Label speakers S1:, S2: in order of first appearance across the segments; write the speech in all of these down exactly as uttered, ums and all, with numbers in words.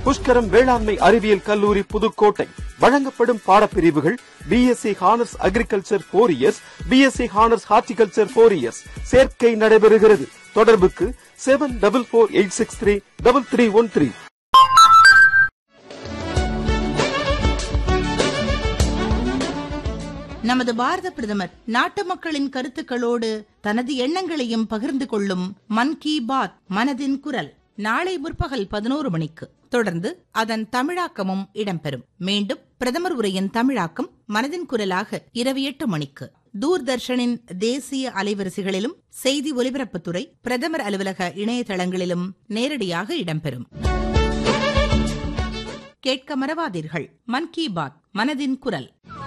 S1: புஷ்கரம் வேளாண்மை அறிவியல் கல்லூரி புதுக்கோட்டை. வழங்கப்படும் பாடப்பிரிவுகள் BSc honours agriculture four years, BSc honours horticulture four years. சேர்க்கை நடைபெறுகிறது. தொடர்புக்கு seven double four eight six three double three one three.
S2: நமது பாரத பிரதமர் நாட்டு மக்களின் கருத்துக்களோடு தனது எண்ணங்களையும் பகிர்ந்து கொள்ளும் மன் கி பாத் மனதின் குரல் நாளை முற்பகல் பதினோரு மணிக்கு தொடர்ந்து அதன் தமிழாக்கமும் இடம்பெறும். மீண்டும் பிரதமர் உரையின் தமிழாக்கம் மனதின் குரலாக இரவு எட்டு மணிக்கு தூர்தர்ஷனின் தேசிய அலைவரிசைகளிலும் செய்தி ஒலிபரப்புத்துறை பிரதமர் அலுவலக இணையதளங்களிலும் நேரடியாக இடம்பெறும். கேட்க மறவாதீர்கள். மன் கி பாத் மனதின் குரல்.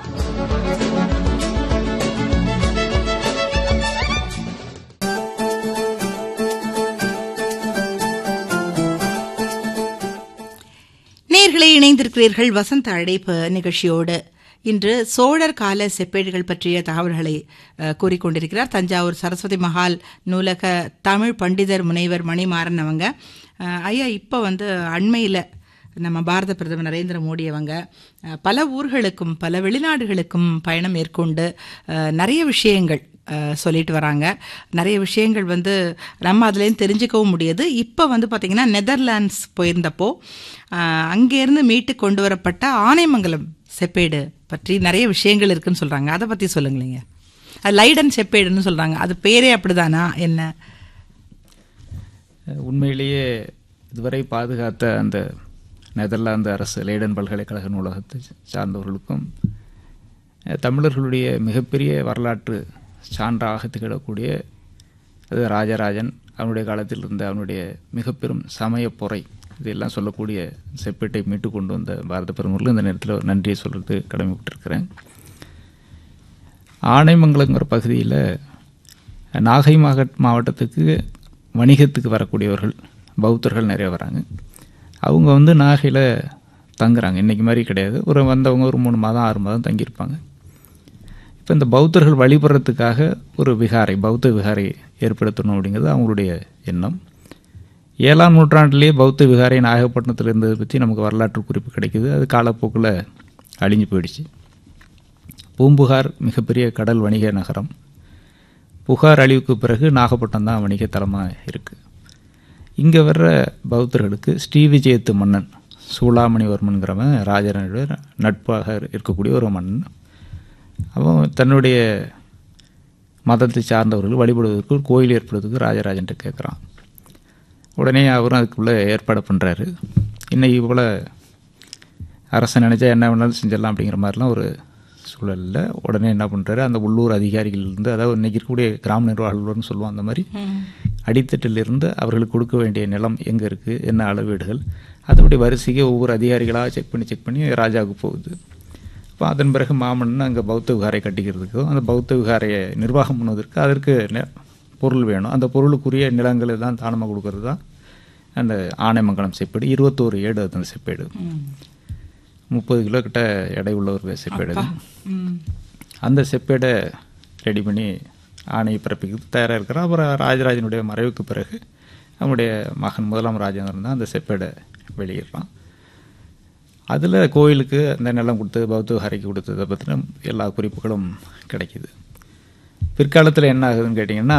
S2: நேயர்களே, இணைந்திருக்கிறீர்கள் வசந்த அழைப்பு நிகழ்ச்சியோடு. இன்று சோழர் கால செப்பேடுகள் பற்றிய தகவல்களை கூறிக்கொண்டிருக்கிறார் தஞ்சாவூர் சரஸ்வதி மஹால் நூலக தமிழ் பண்டிதர் முனைவர் மணிமாறன் அவங்க. ஐயா, இப்போ வந்து அண்மையில் நம்ம பாரத பிரதமர் நரேந்திர மோடி அவங்க பல ஊர்களுக்கும் பல வெளிநாடுகளுக்கும் பயணம் மேற்கொண்டு நிறைய விஷயங்கள் சொல்லிட்டு வராங்க. நிறைய விஷயங்கள் வந்து நம்ம அதுலேருந்து தெரிஞ்சுக்கவும் முடியுது. இப்போ வந்து பார்த்திங்கன்னா நெதர்லாண்ட்ஸ் போயிருந்தப்போ அங்கேருந்து மீட்டு கொண்டு வரப்பட்ட ஆனைமங்கலம் செப்பேடு பற்றி நிறைய விஷயங்கள் இருக்குன்னு சொல்கிறாங்க. அதை பற்றி சொல்லுங்களேங்க. அது லைடன் செப்பேடுன்னு சொல்கிறாங்க. அது பேரே அப்படிதானா என்ன?
S3: உண்மையிலேயே இதுவரை பாதுகாத்த அந்த நெதர்லாந்து அரசு லைடன் பல்கலைக்கழக நூலகத்தை சார்ந்தவர்களுக்கும் தமிழர்களுடைய மிகப்பெரிய வரலாற்று சான்றாக திகழக்கூடிய அது ராஜராஜன் அவனுடைய காலத்தில் இருந்த அவனுடைய மிக பெரும் சமய பொறை இதெல்லாம் சொல்லக்கூடிய செப்பேட்டை மீட்டு கொண்டு வந்த பாரத பிரதமர்களுக்கு இந்த நேரத்தில் ஒரு நன்றியை சொல்கிறது கடமைப்பட்டிருக்கிறேன். ஆனைமங்கலங்கிற பகுதியில் நாகை மாவட்டத்துக்கு வணிகத்துக்கு வரக்கூடியவர்கள் பௌத்தர்கள் நிறைய வராங்க. அவங்க வந்து நாகையில் தங்குறாங்க. இன்றைக்கி மாதிரி கிடையாது. ஒரு வந்தவங்க ஒரு மூணு மாதம் ஆறு மாதம் தங்கியிருப்பாங்க. இப்போ இந்த பௌத்தர்கள் வழிபடுறதுக்காக ஒரு விகாரை பௌத்த விகாரை ஏற்படுத்தணும் அப்படிங்கிறது அவங்களுடைய எண்ணம். ஏழாம் நூற்றாண்டிலேயே பௌத்த விகாரை நாகப்பட்டினத்தில் இருந்ததை பற்றி நமக்கு வரலாற்று குறிப்பு கிடைக்குது. அது காலப்போக்கில் அழிஞ்சு போயிடுச்சு. பூம்புகார் மிகப்பெரிய கடல் வணிக நகரம். புகார் அழிவுக்கு பிறகு நாகப்பட்டினம் தான் வணிக தலமாக இருக்குது. இங்கே வர்ற பௌத்தர்களுக்கு ஸ்ரீவிஜயத்து மன்னன் சூளாமணிவர்மன்கிறவன் ராஜனுடைய நட்பாக இருக்கக்கூடிய ஒரு மன்னன். அவன் தன்னுடைய மதத்தை சார்ந்தவர்கள் வழிபடுவதற்கு ஒரு கோயில் ஏற்படுவதற்கு ராஜராஜன்ட்டு கேட்குறான். உடனே அவரும் அதுக்குள்ளே ஏற்பாடு பண்ணுறாரு. இன்னைக்கு போல் அரசன் நினச்சா என்ன வேணாலும் செஞ்சிடலாம் அப்படிங்கிற மாதிரிலாம் ஒரு சூழலில் உடனே என்ன பண்ணுறாரு, அந்த உள்ளூர் அதிகாரிகளிலிருந்து, அதாவது இன்றைக்கி இருக்கக்கூடிய கிராம நிர்வாகிகள்னு சொல்லுவோம், அந்த மாதிரி அடித்தட்டிலிருந்து அவர்களுக்கு கொடுக்க வேண்டிய நிலம் எங்கே இருக்குது, என்ன அளவீடுகள், அதனுடைய வரிசைக்கு ஒவ்வொரு அதிகாரிகளாக செக் பண்ணி செக் பண்ணி ராஜாவுக்கு போகுது. இப்போ அதன் பிறகு மாமன்னன் அங்கே பௌத்த விகாரை கட்டிக்கிறதுக்கும் அந்த பௌத்த விகாரையை நிர்வாகம் பண்ணுவதற்கு அதற்கு பொருள் வேணும். அந்த பொருளுக்குரிய நிலங்களை தான் தானமாக கொடுக்கறது தான் அந்த ஆனைமங்கலம் செப்பேடு. இருபத்தோரு ஏடு அந்த செப்பேடு, முப்பது கிலோ கிட்ட எடை உள்ள ஒரு செப்பேடு. அந்த செப்பேடை ரெடி பண்ணி ஆணையை பிறப்பிக்கிறது தயாராக இருக்கிறான். அப்புறம் ராஜராஜனுடைய மறைவுக்கு பிறகு அவனுடைய மகன் முதலாம் ராஜேந்திரன் தான் அந்த செப்பேடை வெளியிடுறான். அதில் கோயிலுக்கு அந்த நிலம் கொடுத்தது பௌத்த விகாரைக்கு கொடுத்ததை பற்றின எல்லா குறிப்புகளும் கிடைக்கிது. பிற்காலத்தில் என்ன ஆகுதுன்னு கேட்டிங்கன்னா,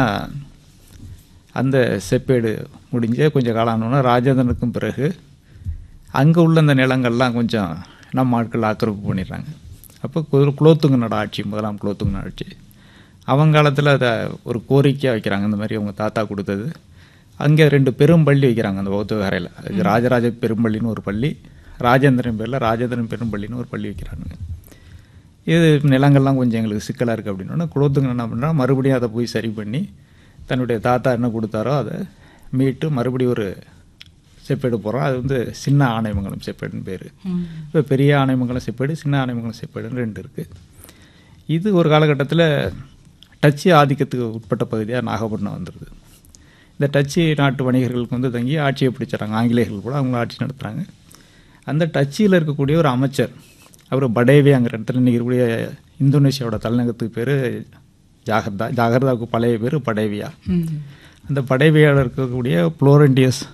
S3: அந்த செப்பேடு முடிஞ்ச கொஞ்சம் காலம் ஆனோன்னா ராஜேந்திரனுக்கும் பிறகு அங்கே உள்ள அந்த நிலங்கள்லாம் கொஞ்சம் நம்ம ஆட்கள் ஆக்கிரமிப்பு பண்ணிடுறாங்க. அப்போ குலோத்துங்கனோட ஆட்சி, முதலாம் குலோத்துங்கன் ஆட்சி, அவங்க காலத்தில் அதை ஒரு கோரிக்கையாக வைக்கிறாங்க. இந்த மாதிரி அவங்க தாத்தா கொடுத்தது. அங்கே ரெண்டு பெரும் பள்ளி வைக்கிறாங்க அந்த பௌத்த விகாரையில். அதுக்கு ராஜராஜ பெரும்பள்ளின்னு ஒரு பள்ளி, ராஜேந்திரன் பேரில் ராஜேந்திரன் பெரும்பள்ளின்னு ஒரு பள்ளி வைக்கிறாங்க. இது நிலங்கள்லாம் கொஞ்சம் எங்களுக்கு சிக்கலாக இருக்குது அப்படின்னா குலோத்துங்கன் என்ன பண்ணுறா, மறுபடியும் அதை போய் சரி பண்ணி தன்னுடைய தாத்தா என்ன கொடுத்தாரோ அதை மீட்டு மறுபடியும் ஒரு செப்பேடு போகிறோம். அது வந்து சின்ன ஆனைமங்கலம் செப்பேடுன்னு பேர். இப்போ பெரிய ஆனைமங்கலம் செப்பேடு, சின்ன ஆனைமங்கலம் செப்பேடுன்னு ரெண்டு இருக்குது. இது ஒரு காலகட்டத்தில் டச்சு ஆதிக்கத்துக்கு உட்பட்ட பகுதியாக நாகப்பட்டினம் வந்துடுது. இந்த டச்சு நாட்டு வணிகர்களுக்கு வந்து தங்கி ஆட்சியை பிடிச்சிடறாங்க. ஆங்கிலேயர்கள் கூட அவங்க ஆட்சி நடத்துகிறாங்க. அந்த டச்சியில் இருக்கக்கூடிய ஒரு அமைச்சர், அவர் படேவியாங்கிற இடத்துல இன்றைக்கி இருக்கக்கூடிய இந்தோனேஷியாவோட தலைநகரத்துக்கு பேர் ஜாகர்தா. ஜாகர்தாவுக்கு பழைய பேர் படேவியா. அந்த படேவியாவில் இருக்கக்கூடிய புளோரண்டியஸ்